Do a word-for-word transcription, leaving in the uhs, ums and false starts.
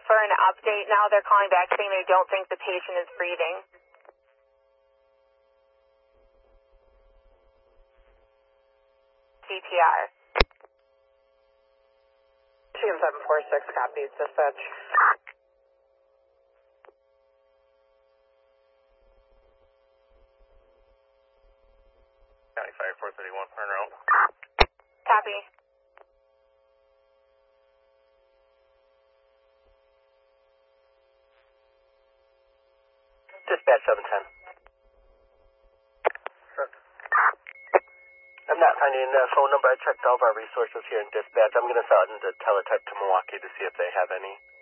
for an update now. They're calling back saying they don't think the patient is breathing. C P R. T M seven four six copies, dispatch. County Fire four thirty-one, turn around. Copy. Dispatch seven ten. I'm not finding a phone number. I checked all of our resources here in dispatch. I'm going to send a teletype to Milwaukee to see if they have any.